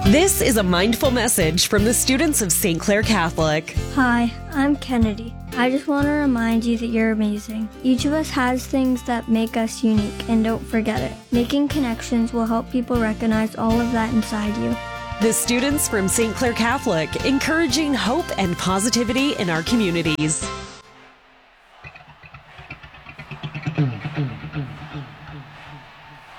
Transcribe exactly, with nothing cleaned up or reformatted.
This is a mindful message from the students of Saint Clair Catholic. Hi, I'm Kennedy. I just want to remind you that you're amazing. Each of us has things that make us unique, and don't forget it. Making connections will help people recognize all of that inside you. The students from Saint Clair Catholic, encouraging hope and positivity in our communities.